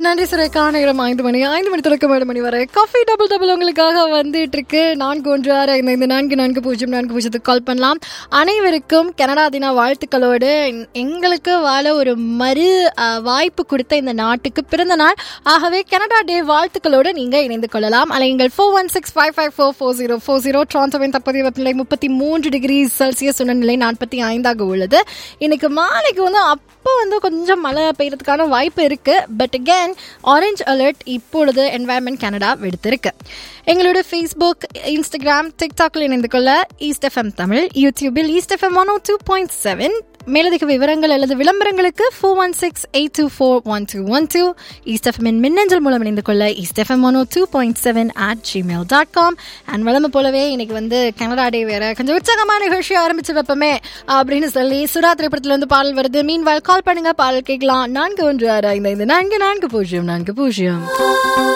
நன்றி சுரேகா. நேரம் 5 மணி தொடக்கம் 7 மணி வரை காஃபி டபுள் டபுள் உங்களுக்காக வந்துட்டு இருக்கு. 41655440 கால் பண்ணலாம். அனைவருக்கும் கனடா தின வாழ்த்துக்களோடு எங்களுக்கு வாழ ஒரு மறு வாய்ப்பு கொடுத்த இந்த நாட்டுக்கு பிறந்த நாள். ஆகவே கனடா டே வாழ்த்துக்களோடு நீங்க இணைந்து கொள்ளலாம். அலைங்கள் 4165544040. டொரண்டோவின் தற்போதைய வெப்பநிலை 33 டிகிரி செல்சியஸ், உணர்நிலை 45 உள்ளது. இன்னைக்கு மாலைக்கு அப்போ கொஞ்சம் மழை பெய்யறதுக்கான வாய்ப்பு இருக்கு. பட் அகேன் ஆரஞ்ச் அலர்ட் இப்பொழுது என்வாயர்மெண்ட் கனடா விடுத்திருக்கு. எங்களோட ஃபேஸ்புக், இன்ஸ்டாகிராம், டிக்டாக்ல இணைந்து கொள்ள ஈஸ்ட் எஃப்எம் தமிழ், யூடியூபில் ஈஸ்ட் எஃப்எம் 102.7. மேலதிக விவரங்கள் அல்லது விளம்பரங்களுக்கு 4168241212. ஈஸ்ட் எஃப்எம் மின்னஞ்சல் மூலம் இணைந்து கொள்ள eastfm102.7@gmail.com. அண்ட் வளமை போலவே இன்னைக்கு கனடா டே வேற கொஞ்சம் உற்சாகமான நிகழ்ச்சி ஆரம்பிச்சு வைப்போமே அப்படின்னு சொல்லி சுறா திரைப்படத்துல இருந்து பாடல் வருது. மீன்வால் கால் பண்ணுங்க, பாடல் கேட்கலாம். 4165544040.